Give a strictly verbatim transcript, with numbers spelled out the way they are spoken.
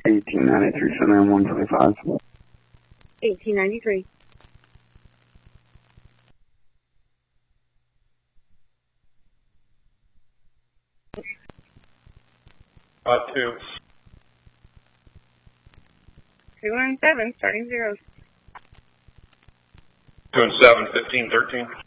eighteen ninety-three, seven one twenty-five. eighteen ninety-three. Uh, two. two one seven, starting zeros. Two and seven, fifteen, thirteen.